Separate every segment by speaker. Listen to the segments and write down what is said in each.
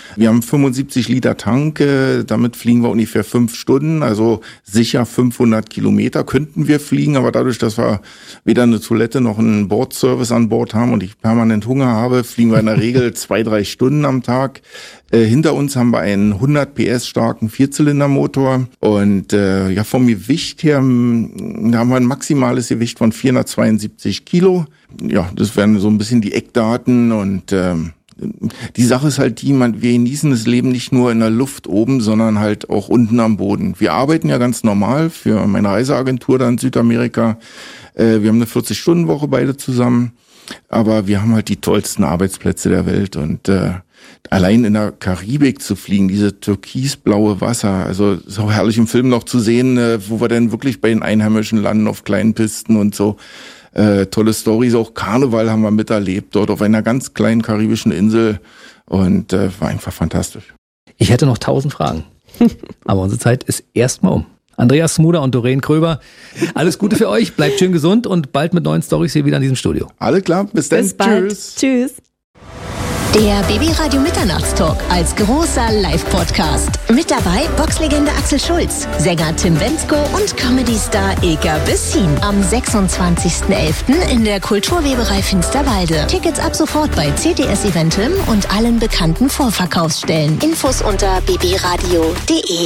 Speaker 1: Wir haben 75 Liter Tank, damit fliegen wir ungefähr 5 Stunden, also sicher 500 Kilometer könnten wir fliegen, aber dadurch, dass wir weder eine Toilette noch einen Bordservice an Bord haben und ich permanent Hunger habe, fliegen wir in der Regel 2-3 Stunden am Tag. Hinter uns haben wir einen 100 PS starken Vierzylindermotor und vom Gewicht her, da haben wir ein maximales Gewicht von 472 Kilo. Ja, das wären so ein bisschen die Eckdaten und die Sache ist halt die, wir genießen das Leben nicht nur in der Luft oben, sondern halt auch unten am Boden. Wir arbeiten ja ganz normal für meine Reiseagentur da in Südamerika. Wir haben eine 40-Stunden-Woche beide zusammen, aber wir haben halt die tollsten Arbeitsplätze der Welt und allein in der Karibik zu fliegen, diese türkisblaue Wasser, also ist auch herrlich im Film noch zu sehen, wo wir dann wirklich bei den Einheimischen landen auf kleinen Pisten und so. Tolle Storys, auch Karneval haben wir miterlebt, dort auf einer ganz kleinen karibischen Insel und war einfach fantastisch.
Speaker 2: Ich hätte noch 1000 Fragen, aber unsere Zeit ist erstmal um. Andreas Smuder und Doreen Kröber, alles Gute für euch, bleibt schön gesund und bald mit neuen Storys hier wieder in diesem Studio.
Speaker 1: Alles klar, bis dann.
Speaker 3: Bis bald. Tschüss. Der BB-Radio Mitternachtstalk als großer Live-Podcast. Mit dabei Boxlegende Axel Schulz, Sänger Tim Bendzko und Comedy-Star Ilka Bessin. Am 26.11. in der Kulturweberei Finsterwalde. Tickets ab sofort bei CTS Eventim und allen bekannten Vorverkaufsstellen. Infos unter bbradio.de.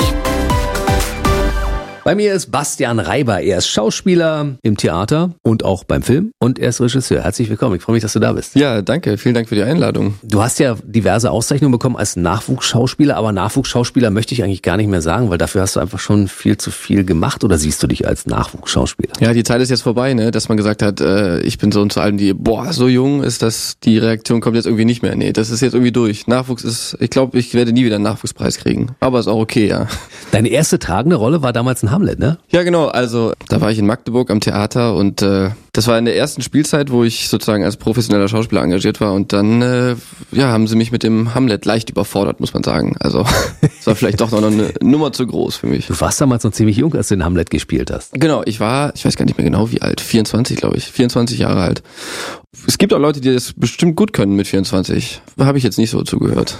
Speaker 2: Bei mir ist Bastian Reiber. Er ist Schauspieler im Theater und auch beim Film und er ist Regisseur. Herzlich willkommen. Ich freue mich, dass du da bist.
Speaker 4: Ja, danke. Vielen Dank für die Einladung.
Speaker 2: Du hast ja diverse Auszeichnungen bekommen als Nachwuchsschauspieler, aber Nachwuchsschauspieler möchte ich eigentlich gar nicht mehr sagen, weil dafür hast du einfach schon viel zu viel gemacht. Oder siehst du dich als Nachwuchsschauspieler?
Speaker 4: Ja, die Zeit ist jetzt vorbei, ne, dass man gesagt hat, ich bin so und zu allen, die, so jung ist das, die Reaktion kommt jetzt irgendwie nicht mehr. Nee, das ist jetzt irgendwie durch. Nachwuchs ist, ich glaube, ich werde nie wieder einen Nachwuchspreis kriegen. Aber ist auch okay, ja.
Speaker 2: Deine erste tragende Rolle war damals ein Hamlet, ne?
Speaker 4: Ja, genau. Also da war ich in Magdeburg am Theater und das war in der ersten Spielzeit, wo ich sozusagen als professioneller Schauspieler engagiert war und dann haben sie mich mit dem Hamlet leicht überfordert, muss man sagen. Also es war vielleicht doch noch eine Nummer zu groß für mich.
Speaker 2: Du warst damals noch ziemlich jung, als du den Hamlet gespielt hast.
Speaker 4: Genau, ich weiß gar nicht mehr genau wie alt, 24 glaube ich, 24 Jahre alt. Es gibt auch Leute, die das bestimmt gut können mit 24. Habe ich jetzt nicht so zugehört.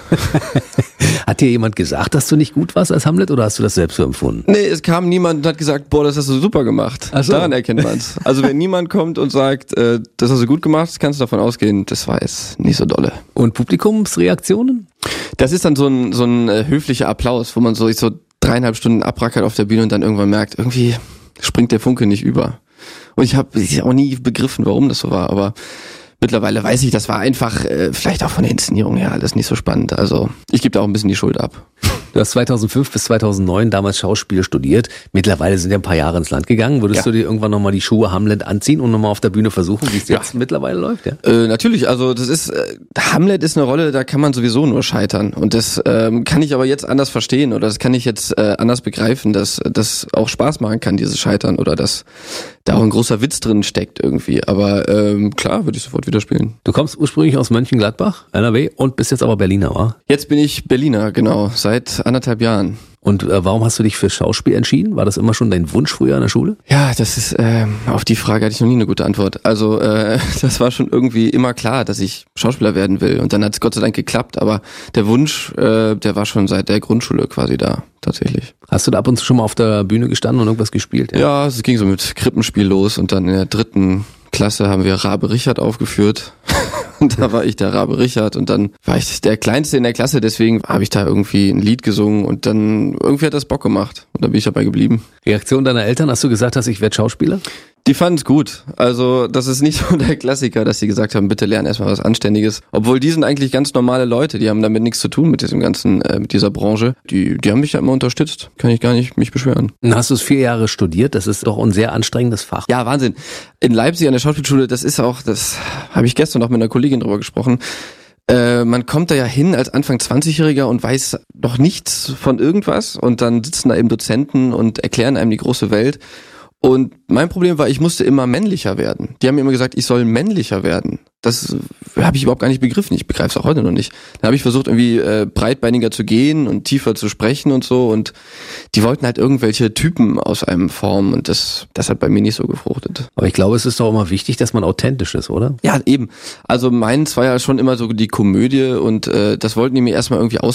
Speaker 2: Hat dir jemand gesagt, dass du nicht gut warst als Hamlet oder hast du das selbst so empfunden?
Speaker 4: Nee, es kam niemand und hat gesagt, das hast du super gemacht.
Speaker 2: Ach so.
Speaker 4: Daran erkennt man's. Also wenn niemand kommt und sagt, das hast du gut gemacht, kannst du davon ausgehen, das war jetzt nicht so dolle.
Speaker 2: Und Publikumsreaktionen?
Speaker 4: Das ist dann so ein höflicher Applaus, wo man so 3,5 Stunden abrackert auf der Bühne und dann irgendwann merkt, irgendwie springt der Funke nicht über. Und ich habe auch nie begriffen, warum das so war, aber mittlerweile weiß ich, das war einfach vielleicht auch von der Inszenierung her alles nicht so spannend. Also ich gebe da auch ein bisschen die Schuld ab.
Speaker 2: Du hast 2005 bis 2009 damals Schauspiel studiert. Mittlerweile sind ja ein paar Jahre ins Land gegangen. Würdest du dir irgendwann nochmal die Schuhe Hamlet anziehen und nochmal auf der Bühne versuchen, wie es jetzt mittlerweile läuft? Ja?
Speaker 4: Natürlich, also das ist Hamlet ist eine Rolle, da kann man sowieso nur scheitern. Und das kann ich aber jetzt anders verstehen oder das kann ich jetzt anders begreifen, dass das auch Spaß machen kann, dieses Scheitern oder dass da auch ein großer Witz drin steckt irgendwie. Aber klar, würde ich sofort wieder spielen.
Speaker 2: Du kommst ursprünglich aus Mönchengladbach, NRW, und bist jetzt aber Berliner, wa?
Speaker 4: Jetzt bin ich Berliner, genau, seit 1,5 Jahren.
Speaker 2: Und warum hast du dich für Schauspiel entschieden? War das immer schon dein Wunsch früher in der Schule?
Speaker 4: Ja, das ist, auf die Frage hatte ich noch nie eine gute Antwort. Also das war schon irgendwie immer klar, dass ich Schauspieler werden will. Und dann hat es Gott sei Dank geklappt. Aber der Wunsch, der war schon seit der Grundschule quasi da, tatsächlich.
Speaker 2: Hast du da ab und zu schon mal auf der Bühne gestanden und irgendwas gespielt?
Speaker 4: Ja, es ging so mit Krippenspiel los. Und dann in der 3. Klasse haben wir Rabe Richard aufgeführt. Und da war ich der Rabe Richard und dann war ich der Kleinste in der Klasse, deswegen habe ich da irgendwie ein Lied gesungen und dann irgendwie hat das Bock gemacht und dann bin ich dabei geblieben.
Speaker 2: Reaktion deiner Eltern, als du gesagt hast, ich werde Schauspieler?
Speaker 4: Die fanden es gut. Also das ist nicht so der Klassiker, dass sie gesagt haben, bitte lern erstmal was Anständiges. Obwohl die sind eigentlich ganz normale Leute, die haben damit nichts zu tun mit diesem ganzen, mit dieser Branche. Die haben mich ja immer unterstützt. Kann ich gar nicht mich beschweren.
Speaker 2: Dann hast du es 4 Jahre studiert, das ist doch ein sehr anstrengendes Fach.
Speaker 4: Ja, Wahnsinn. In Leipzig an der Schauspielschule, das habe ich gestern noch mit einer Kollegin drüber gesprochen. Man kommt da ja hin als Anfang 20-Jähriger und weiß noch nichts von irgendwas und dann sitzen da eben Dozenten und erklären einem die große Welt. Und mein Problem war, ich musste immer männlicher werden. Die haben mir immer gesagt, ich soll männlicher werden. Das habe ich überhaupt gar nicht begriffen. Ich begreife es auch heute noch nicht. Dann habe ich versucht, irgendwie breitbeiniger zu gehen und tiefer zu sprechen und so. Und die wollten halt irgendwelche Typen aus einem formen. Und das hat bei mir nicht so gefruchtet.
Speaker 2: Aber ich glaube, es ist doch immer wichtig, dass man authentisch ist, oder?
Speaker 4: Ja, eben. Also meins war ja schon immer so die Komödie. Und das wollten die mir erstmal irgendwie